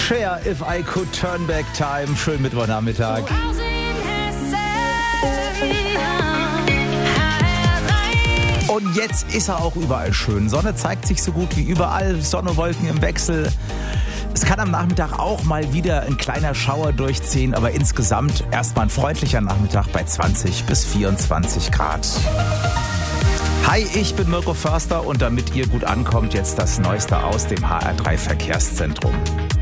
Cher, If I Could Turn Back Time. Schönen Mittwochnachmittag. Und jetzt ist er auch überall schön. Sonne zeigt sich so gut wie überall. Sonne, Wolken im Wechsel. Es kann am Nachmittag auch mal wieder ein kleiner Schauer durchziehen, aber insgesamt erstmal ein freundlicher Nachmittag bei 20 bis 24 Grad. Hi, ich bin Mirko Förster und damit ihr gut ankommt, jetzt das Neueste aus dem HR3 Verkehrszentrum.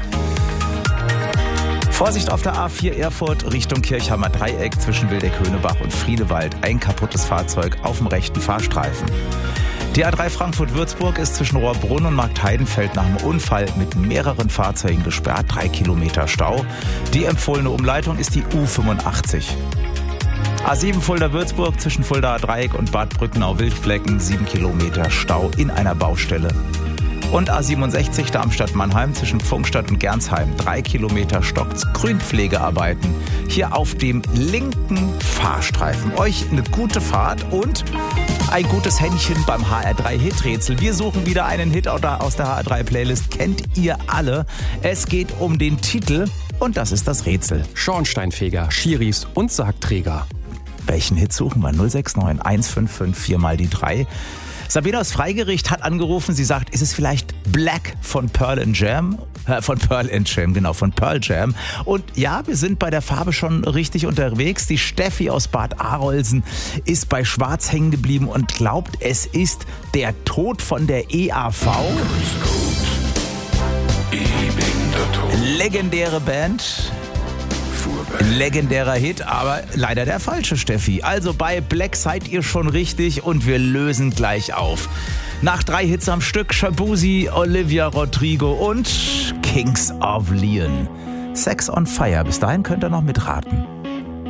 Vorsicht auf der A4 Erfurt Richtung Kirchhammer Dreieck zwischen Wildeck-Höhnebach und Friedewald. Ein kaputtes Fahrzeug auf dem rechten Fahrstreifen. Die A3 Frankfurt-Würzburg ist zwischen Rohrbrunn und Marktheidenfeld nach einem Unfall mit mehreren Fahrzeugen gesperrt. 3 Kilometer Stau. Die empfohlene Umleitung ist die U85. A7 Fulda-Würzburg zwischen Fuldaer Dreieck und Bad Brückenau-Wildflecken. 7 Kilometer Stau in einer Baustelle. Und A67 Darmstadt-Mannheim zwischen Pfungstadt und Gernsheim. 3 Kilometer Grünpflegearbeiten. Hier auf dem linken Fahrstreifen. Euch eine gute Fahrt und ein gutes Händchen beim HR3-Hit-Rätsel. Wir suchen wieder einen Hit aus der HR3-Playlist. Kennt ihr alle? Es geht um den Titel und das ist das Rätsel. Schornsteinfeger, Schiris und Sargträger. Welchen Hit suchen wir? 069 155 4 mal die 3. Sabine aus Freigericht hat angerufen. Sie sagt, ist es vielleicht Black von Pearl Jam? Von Pearl Jam. Und ja, wir sind bei der Farbe schon richtig unterwegs. Die Steffi aus Bad Arolsen ist bei Schwarz hängen geblieben und glaubt, es ist der Tod von der EAV. Legendäre Band. Legendärer Hit, aber leider der falsche, Steffi. Also bei Black seid ihr schon richtig und wir lösen gleich auf. Nach 3 Hits am Stück Shabuzi, Olivia Rodrigo und Kings of Leon. Sex on Fire. Bis dahin könnt ihr noch mitraten.